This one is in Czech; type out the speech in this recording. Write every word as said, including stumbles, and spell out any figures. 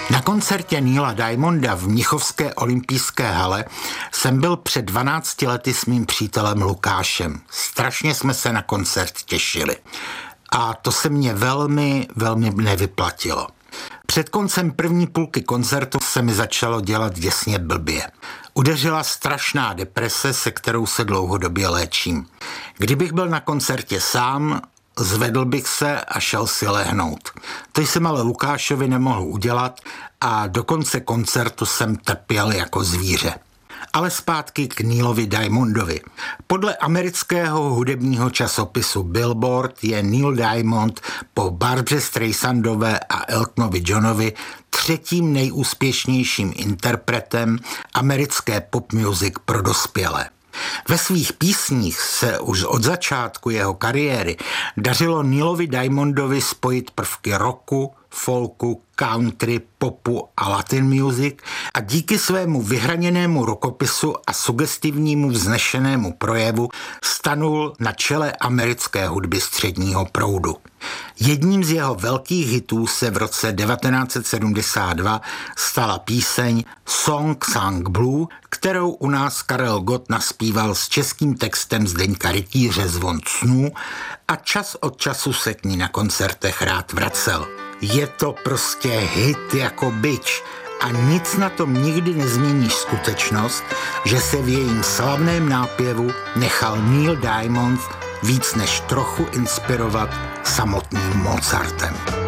Na koncertě Neila Diamonda v mnichovské olympijské hale jsem byl před dvanácti lety s mým přítelem Lukášem. Strašně jsme se na koncert těšili. A to se mě velmi, velmi nevyplatilo. Před koncem první půlky koncertu se mi začalo dělat děsně blbě. Udeřila strašná deprese, se kterou se dlouhodobě léčím. Kdybych byl na koncertě sám, zvedl bych se a šel si lehnout. To jsem ale Lukášovi nemohl udělat a do konce koncertu jsem trpěl jako zvíře. Ale zpátky k Neilovi Diamondovi. Podle amerického hudebního časopisu Billboard je Neil Diamond po Barbaře Streisandové a Eltonovi Johnovi třetím nejúspěšnějším interpretem americké pop music pro dospělé. Ve svých písních se už od začátku jeho kariéry dařilo Neilovi Diamondovi spojit prvky rocku, folku, country, popu a latin music a díky svému vyhraněnému rukopisu a sugestivnímu vznešenému projevu stanul na čele americké hudby středního proudu. Jedním z jeho velkých hitů se v roce devatenáct set sedmdesát dva stala píseň Song Sung Blue, kterou u nás Karel Gott naspíval s českým textem Zdeňka Rytíře Zvon snů a čas od času se k ní na koncertech rád vracel. Je to prostě hit jako bič a nic na tom nikdy nezmění skutečnost, že se v jejím slavném nápěvu nechal Neil Diamond víc než trochu inspirovat samotným Mozartem.